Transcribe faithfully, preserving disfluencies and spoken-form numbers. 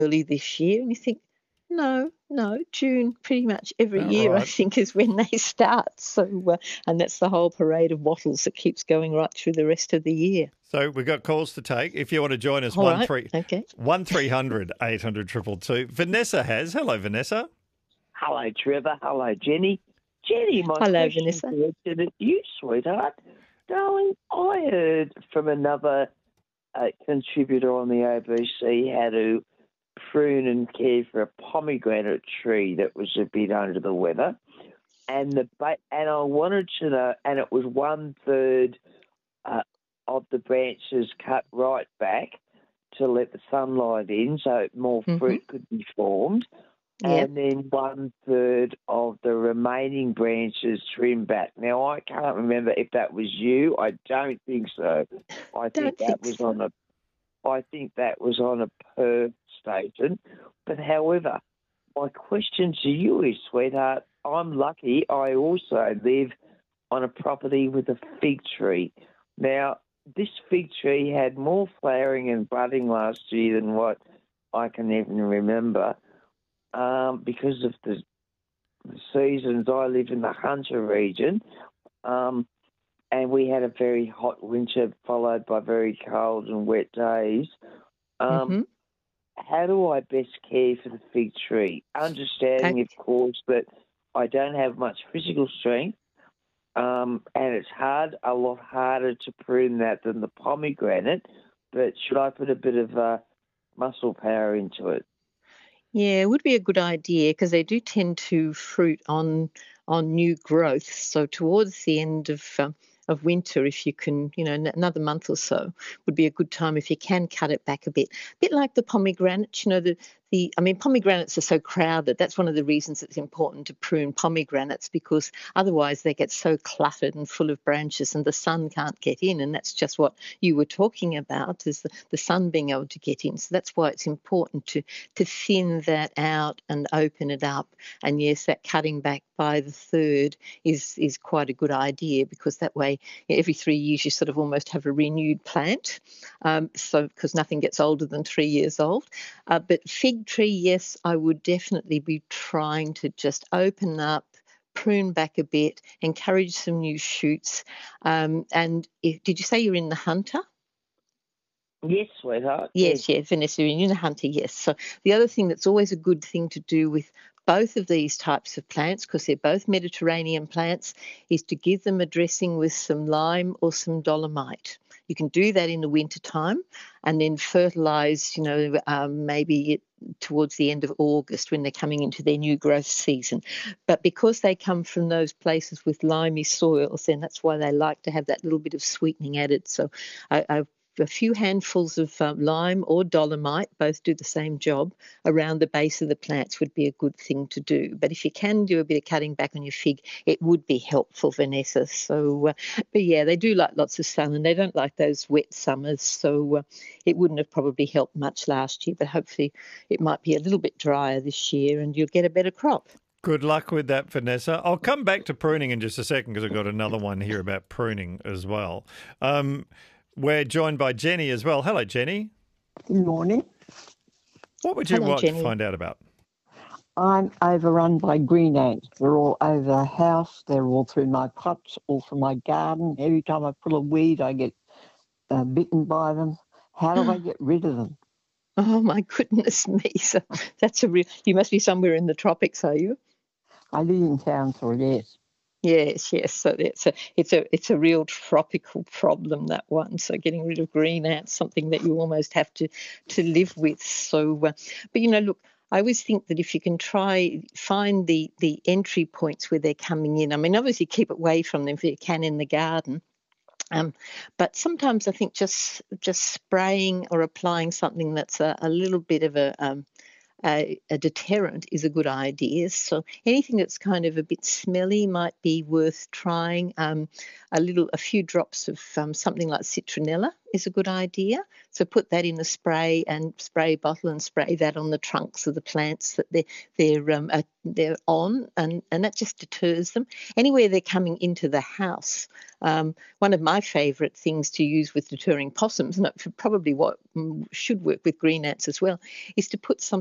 early this year, and you think, no, no, June pretty much every Oh, year, I right. think, is when they start. So, uh, and that's the whole parade of wattles that keeps going right through the rest of the year. So we've got calls to take. If you want to join us, All one right, three okay. one three hundred eight hundred two two two. Vanessa has. Hello, Vanessa. Hello, Trevor. Hello, Jenny. Jenny, my Hello, question's Vanessa. directed at you, sweetheart. Darling, I heard from another uh, contributor on the A B C how to prune and care for a pomegranate tree that was a bit under the weather. And the ba- and I wanted to know, and it was one third uh, of the branches cut right back to let the sunlight in so more Mm-hmm. fruit could be formed. Yep. And then one third of the remaining branches trimmed back. Now, I can't remember if that was you. I don't think so. I Don't think that think was so. on a. I think that was on a Perth station. But however, my question to you is, sweetheart, I'm lucky. I also live on a property with a fig tree. Now, this fig tree had more flowering and budding last year than what I can even remember. Um, because of the, the seasons, I live in the Hunter region, um, and we had a very hot winter followed by very cold and wet days. Um, Mm-hmm. How do I best care for the fig tree? Understanding, Okay. of course, that I don't have much physical strength, um, and it's hard, a lot harder to prune that than the pomegranate, but should I put a bit of uh, muscle power into it? Yeah, it would be a good idea because they do tend to fruit on on new growth. So towards the end of um, of winter, if you can, you know, n- another month or so would be a good time if you can cut it back a bit. A bit like the pomegranate, you know, the the I mean, pomegranates are so crowded. That's one of the reasons it's important to prune pomegranates because otherwise they get so cluttered and full of branches and the sun can't get in. And that's just what you were talking about, is the, the sun being able to get in. So that's why it's important to to thin that out and open it up. And yes, that cutting back by the third is is quite a good idea because that way every three years you sort of almost have a renewed plant. Um, so because nothing gets older than three years old. Uh, but fig tree, yes, I would definitely be trying to just open up, prune back a bit, encourage some new shoots. Um, and if, did you say you're in the Hunter? Yes, sweetheart. Yes, yes, Vanessa, you're in the Hunter, yes. So the other thing that's always a good thing to do with both of these types of plants, because they're both Mediterranean plants, is to give them a dressing with some lime or some dolomite. You can do that in the winter time and then fertilise, you know, um, maybe it, towards the end of August when they're coming into their new growth season. But because they come from those places with limey soils, then that's why they like to have that little bit of sweetening added. So I, I've a few handfuls of um, lime or dolomite, both do the same job, around the base of the plants would be a good thing to do. But if you can do a bit of cutting back on your fig, it would be helpful, Vanessa. So, uh, but yeah, they do like lots of sun and they don't like those wet summers. So uh, it wouldn't have probably helped much last year, but hopefully it might be a little bit drier this year and you'll get a better crop. Good luck with that, Vanessa. I'll come back to pruning in just a second because I've got another one here about pruning as well. Um, we're joined by Jenny as well. Hello, Jenny. Good morning. What would you Hello, like Jenny. to find out about? I'm overrun by green ants. They're all over the house. They're all through my pots, all through my garden. Every time I pull a weed, I get uh, bitten by them. How do I get rid of them? Oh, my goodness me. So that's a real, you must be somewhere in the tropics, are you? I live in Townsville, yes. Yes, yes. So it's a it's a it's a real tropical problem, that one. So getting rid of green ants, something that you almost have to to live with. So, uh, but you know, look, I always think that if you can try find the the entry points where they're coming in. I mean, obviously keep away from them if you can in the garden. Um, but sometimes I think just just spraying or applying something that's a, a little bit of a um, a, a deterrent is a good idea. So anything that's kind of a bit smelly might be worth trying. Um, a little, a few drops of um, something like citronella is a good idea. So put that in a spray and spray bottle and spray that on the trunks of the plants that they're they're um, uh, they're on, and and that just deters them. Anywhere they're coming into the house. Um, one of my favourite things to use with deterring possums, and probably what should work with green ants as well, is to put some